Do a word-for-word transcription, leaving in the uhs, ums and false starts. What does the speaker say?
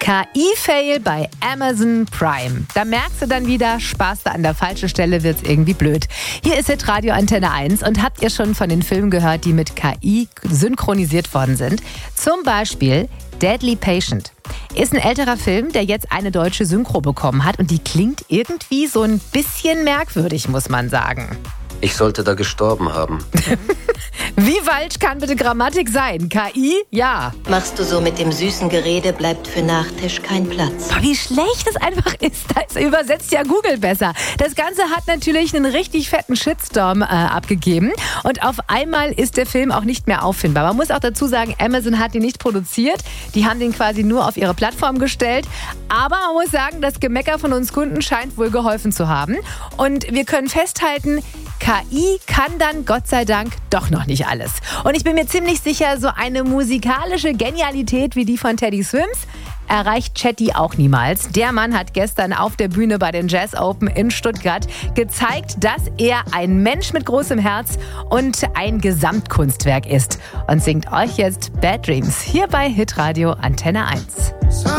K I-Fail bei Amazon Prime. Da merkst du dann wieder, sparst du an der falschen Stelle, wird's irgendwie blöd. Hier ist Hitradio Antenne eins und habt ihr schon von den Filmen gehört, die mit K I synchronisiert worden sind? Zum Beispiel Deadly Patient. Ist ein älterer Film, der jetzt eine deutsche Synchro bekommen hat und die klingt irgendwie so ein bisschen merkwürdig, muss man sagen. Ich sollte da gestorben haben. Wie falsch kann bitte Grammatik sein? K I? Ja. Machst du so mit dem süßen Gerede, bleibt für Nachtisch kein Platz. Boah, wie schlecht es einfach ist. Da übersetzt ja Google besser. Das Ganze hat natürlich einen richtig fetten Shitstorm äh, abgegeben. Und auf einmal ist der Film auch nicht mehr auffindbar. Man muss auch dazu sagen, Amazon hat ihn nicht produziert. Die haben den quasi nur auf ihre Plattform gestellt. Aber man muss sagen, das Gemecker von uns Kunden scheint wohl geholfen zu haben. Und wir können festhalten, K I kann dann Gott sei Dank doch noch nicht alles. Und ich bin mir ziemlich sicher, so eine musikalische Genialität wie die von Teddy Swims erreicht Chatty auch niemals. Der Mann hat gestern auf der Bühne bei den Jazz Open in Stuttgart gezeigt, dass er ein Mensch mit großem Herz und ein Gesamtkunstwerk ist. Und singt euch jetzt Bad Dreams hier bei Hitradio Antenne eins.